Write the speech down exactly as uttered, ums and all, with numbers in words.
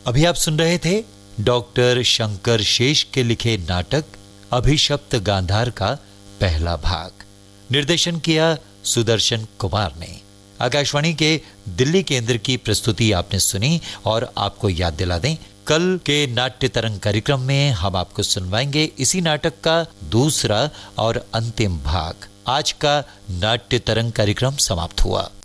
अभी आप सुन रहे थे डॉक्टर शंकर शेष के लिखे नाटक अभिशप्त गांधार का पहला भाग। निर्देशन किया सुदर्शन कुमार ने। आकाशवाणी के दिल्ली केंद्र की प्रस्तुति आपने सुनी और आपको याद दिला दें, कल के नाट्य तरंग कार्यक्रम में हम आपको सुनवाएंगे इसी नाटक का दूसरा और अंतिम भाग। आज का नाट्य तरंग कार्यक्रम समाप्त हुआ।